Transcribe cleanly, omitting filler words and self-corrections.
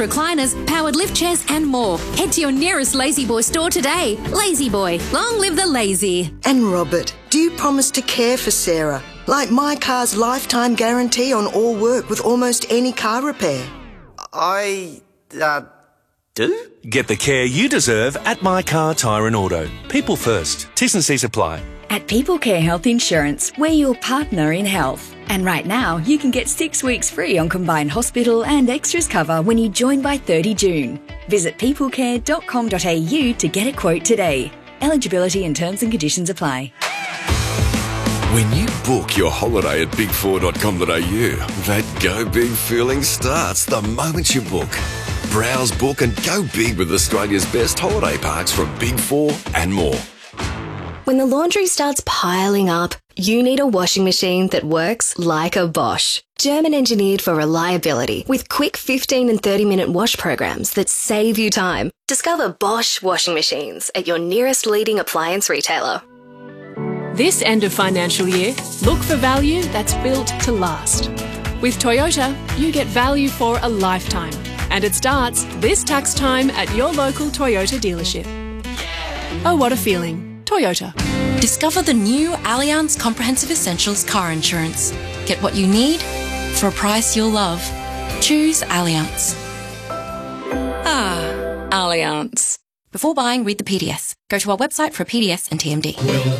recliners, powered lift chairs and more. Head to your nearest Lazy Boy store today. Lazy Boy, long live the lazy. And Robert, do you promise to care for Sarah? Like My Car's lifetime guarantee on all work with almost any car repair. Do? Get the care you deserve at My Car Tyre and Auto. People first. T's and C's apply. At People Care Health Insurance, we're your partner in health. And right now, you can get 6 weeks free on combined hospital and extras cover when you join by 30 June. Visit peoplecare.com.au to get a quote today. Eligibility and terms and conditions apply. When you book your holiday at big4.com.au, that go big feeling starts the moment you book. Browse, book and go big with Australia's best holiday parks from Big 4 and more. When the laundry starts piling up, you need a washing machine that works like a Bosch. German engineered for reliability with quick 15 and 30-minute wash programs that save you time. Discover Bosch washing machines at your nearest leading appliance retailer. This end of financial year, look for value that's built to last. With Toyota, you get value for a lifetime. And it starts this tax time at your local Toyota dealership. Oh, what a feeling. Toyota. Discover the new Allianz Comprehensive Essentials car insurance. Get what you need for a price you'll love. Choose Allianz. Allianz. Before buying, read the PDS. Go to our website for a PDS and TMD.